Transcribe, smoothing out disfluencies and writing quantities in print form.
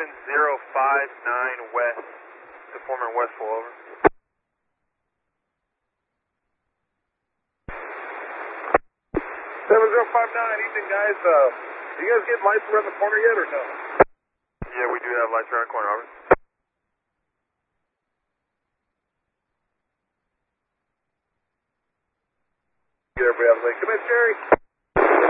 7059 West, to former Westfall, over. 7059, evening guys. Do you guys get lights around the corner yet or no? Yeah, we do have lights around the corner, over. Get everybody out of the way. Come in, Jerry.